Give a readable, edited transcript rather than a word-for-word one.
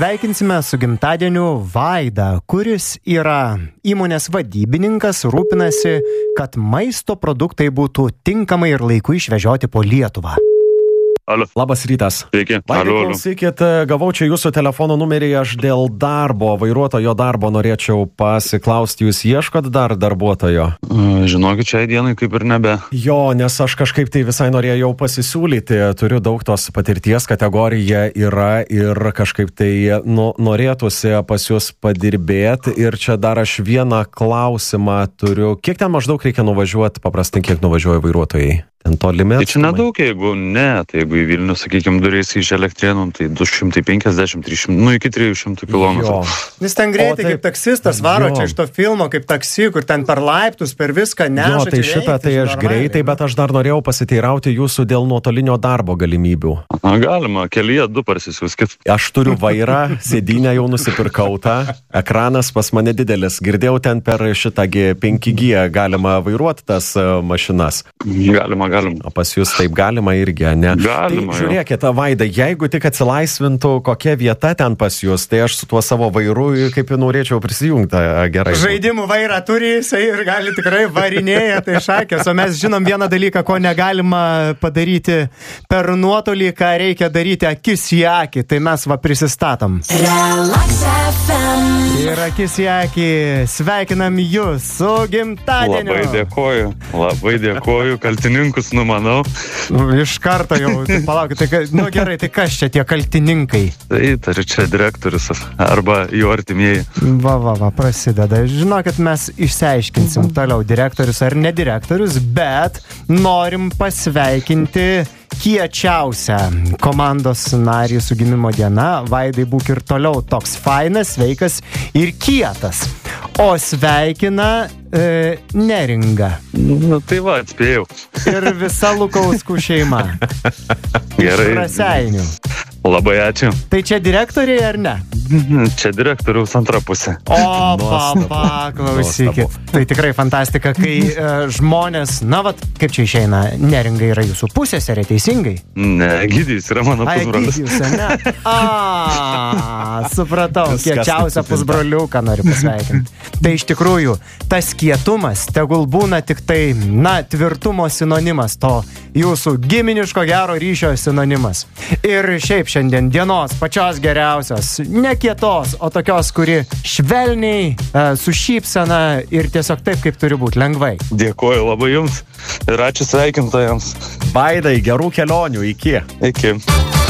sveikinsime su gimtadieniu Vaidą, kuris yra įmonės vadybininkas, rūpinasi, kad maisto produktai būtų tinkamai ir laiku išvežioti po Lietuvą. Alio. Labas rytas. Sveiki. Vaidai, klausykit, gavau čia jūsų telefono numerį, aš dėl darbo, vairuotojo darbo norėčiau pasiklausti, jūs ieškot dar darbuotojo? Žinokit, šiai dienai kaip ir nebe. Jo, nes aš kažkaip tai visai norėjau pasisiūlyti, turiu daug tos patirties, kategorija yra ir kažkaip tai norėtųsi pas jūs padirbėti ir čia dar aš vieną klausimą turiu. Kiek ten maždaug reikia nuvažiuoti, paprastai kiek nuvažiuoja vairuotojai? Ten tolimi Tai čia nedaug, jeigu į Vilnių, sakykime, durės iš Elektrėnų, tai 250-300, iki 300 km. Jis ten greitai kaip taksistas varo čia iš to filmo, kaip taksi, kur ten per laiptus, per viską neša. Jo, tai šitą tai aš greitai, bet aš dar norėjau pasiteirauti jūsų dėl nuotolinio darbo galimybių. Galima, kelyje 2 parsisiųskit. Aš turiu vairą, sėdynę jau nusipirkau tą, ekranas pas mane didelis, girdėjau ten per šitągi 5G galima vairuoti tas mašinas. Galima. O pas jūs taip galima irgi, ne? Galima. Tai žiūrėkite, Vaida, jeigu tik atsilaisvintų kokia vieta ten pas jūs, tai aš su tuo savo vairu kaip norėčiau prisijungti gerai. Žaidimų vairą turi jisai ir gali tikrai varinėja, tai šakės, o mes žinom vieną dalyką, ko negalima padaryti per nuotolį, ką reikia daryti akis į akį, tai mes prisistatom. Ir akis į akį sveikinam jūs su gimtadieniu. Labai dėkoju, kaltininkus numanau. Iš karto jau, palaukit, gerai, tai kas čia tie kaltininkai? Tai čia direktorius arba jų artimieji. Va, prasideda. Žinokit, mes išsiaiškinsim toliau direktorius ar ne direktorius, bet norim pasveikinti kiečiausią komandos narį su gimimo diena. Vaidai, būk ir toliau toks fainas, sveikas ir kietas. O sveikina Neringa. Tai va, atspėjau. Ir visa Lukauskų šeima. Gerai. Raseinių. Labai ačiū. Tai čia direktoriai ar ne? Čia direktoriaus antra pusė. Klausykit. Tai tikrai fantastika, kai žmonės, kaip čia išeina, Neringa yra jūsų pusėserė, teisingai? Ne, Gidijus yra mano pusbrolis. Gidijus, ne? Supratau, kiečiausią pusbroliuką noriu pasveikinti. Tai iš tikrųjų, tas kietumas tegul būna tik tai, tvirtumo sinonimas, to jūsų giminiško gero ryšio sinonimas. Ir šiaip šiandien dienos pačios geriausios, ne kietos, o tokios, kuri švelniai, su šypsena ir tiesiog taip, kaip turi būti, lengvai. Dėkoju labai jums ir ačiū sveikintojams. Vaidai, gerų kelionių, iki. Iki.